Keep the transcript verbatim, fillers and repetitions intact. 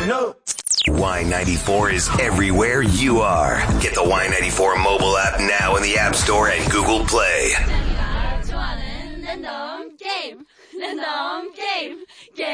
know. Y ninety-four is everywhere you are. Get the Y ninety-four mobile app now in the App Store and Google Play. 좋아하는 랜덤 게임 랜덤 게임